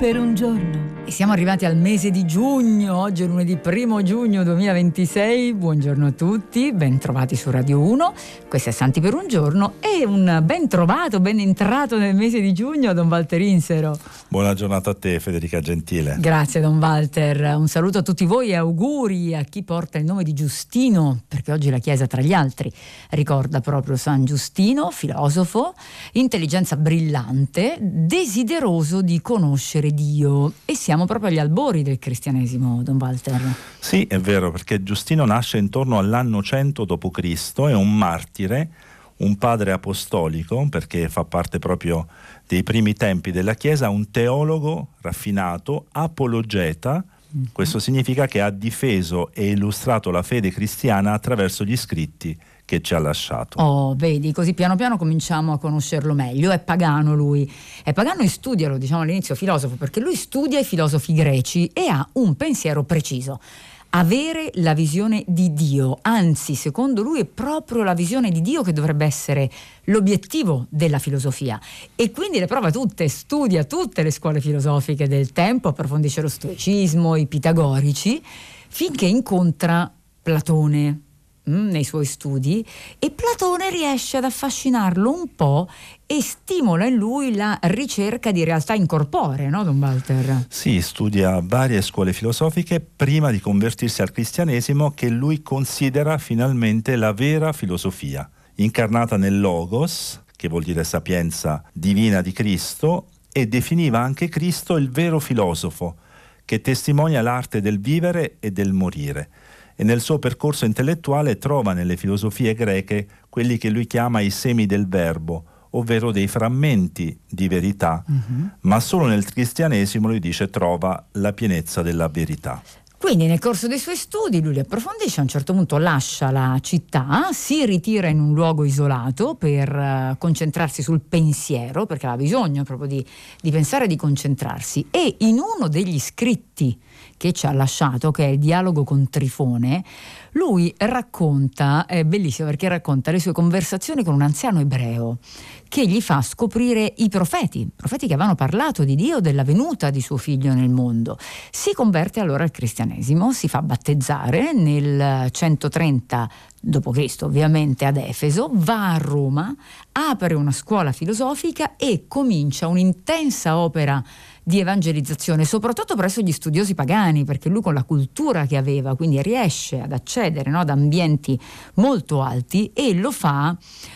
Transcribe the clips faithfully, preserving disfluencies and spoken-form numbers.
per un giorno. E siamo arrivati al mese di giugno, oggi è lunedì primo giugno duemilaventisei, buongiorno a tutti, ben trovati su Radio uno, questo è Santi per un giorno e un ben trovato, ben entrato nel mese di giugno Don Walter Insero. Buona giornata a te Federica Gentile. Grazie Don Walter, un saluto a tutti voi e auguri a chi porta il nome di Giustino, perché oggi la Chiesa tra gli altri ricorda proprio San Giustino, filosofo, intelligenza brillante, desideroso di conoscere Dio, e siamo proprio agli albori del cristianesimo, Don Walter. Sì, è vero, perché Giustino nasce intorno all'anno cento dopo Cristo, è un martire, un padre apostolico, perché fa parte proprio dei primi tempi della Chiesa, un teologo raffinato, apologeta. Mm-hmm. Questo significa che ha difeso e illustrato la fede cristiana attraverso gli scritti che ci ha lasciato. Oh, vedi, così piano piano cominciamo a conoscerlo meglio. È pagano lui, è pagano e studia, lo diciamo all'inizio, filosofo, perché lui studia i filosofi greci e ha un pensiero preciso: avere la visione di Dio. Anzi, secondo lui è proprio la visione di Dio che dovrebbe essere l'obiettivo della filosofia, e quindi le prova tutte, studia tutte le scuole filosofiche del tempo, approfondisce lo stoicismo, i pitagorici, finché incontra Platone nei suoi studi, e Platone riesce ad affascinarlo un po' e stimola in lui la ricerca di realtà incorporee, no Don Walter? Sì, studia varie scuole filosofiche prima di convertirsi al cristianesimo, che lui considera finalmente la vera filosofia, incarnata nel Logos, che vuol dire sapienza divina di Cristo, e definiva anche Cristo il vero filosofo, che testimonia l'arte del vivere e del morire. E nel suo percorso intellettuale trova nelle filosofie greche quelli che lui chiama i semi del verbo, ovvero dei frammenti di verità, uh-huh. ma solo nel cristianesimo, lui dice, trova la pienezza della verità. Quindi nel corso dei suoi studi lui li approfondisce, a un certo punto lascia la città, si ritira in un luogo isolato per uh, concentrarsi sul pensiero, perché aveva bisogno proprio di, di pensare e di concentrarsi, e in uno degli scritti che ci ha lasciato, che è il dialogo con Trifone, lui racconta, è bellissimo perché racconta le sue conversazioni con un anziano ebreo che gli fa scoprire i profeti, profeti che avevano parlato di Dio, della venuta di suo figlio nel mondo. Si converte allora al cristianesimo, si fa battezzare nel centotrenta dopo Cristo, ovviamente ad Efeso, va a Roma, apre una scuola filosofica e comincia un'intensa opera di evangelizzazione, soprattutto presso gli studiosi pagani, perché lui con la cultura che aveva, quindi riesce ad accedere, no, ad ambienti molto alti, e lo fa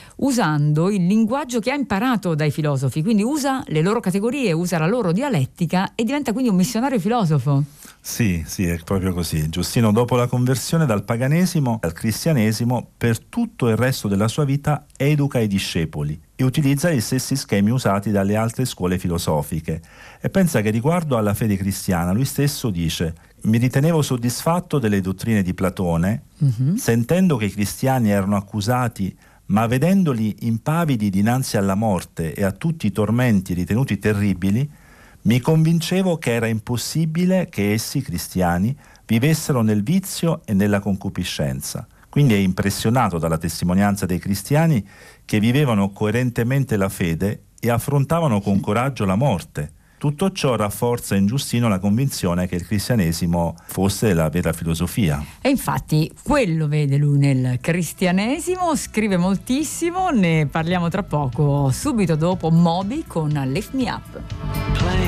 usando il linguaggio che ha imparato dai filosofi, quindi usa le loro categorie, usa la loro dialettica e diventa quindi un missionario filosofo. Sì, sì, è proprio così. Giustino, dopo la conversione dal paganesimo al cristianesimo, per tutto il resto della sua vita educa i discepoli e utilizza gli stessi schemi usati dalle altre scuole filosofiche. E pensa che riguardo alla fede cristiana lui stesso dice: mi ritenevo soddisfatto delle dottrine di Platone, uh-huh. sentendo che i cristiani erano accusati, ma vedendoli impavidi dinanzi alla morte e a tutti i tormenti ritenuti terribili, mi convincevo che era impossibile che essi, cristiani, vivessero nel vizio e nella concupiscenza. Quindi è impressionato dalla testimonianza dei cristiani che vivevano coerentemente la fede e affrontavano con coraggio la morte. Tutto ciò rafforza in Giustino la convinzione che il cristianesimo fosse la vera filosofia. E infatti quello vede lui nel cristianesimo, scrive moltissimo, ne parliamo tra poco, subito dopo Moby con Lift Me Up.